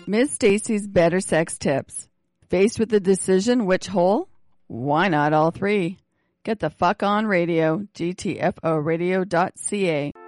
Ms. Stacy's Better Sex Tips. Faced with the decision which hole? Why not all three? Get the fuck on radio, gtforadio.ca.